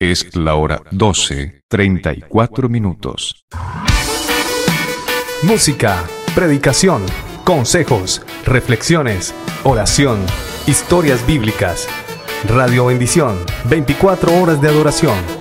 Es la hora 12:34. Música, predicación, consejos, reflexiones, oración, historias bíblicas. Radio Bendición, 24 horas de adoración.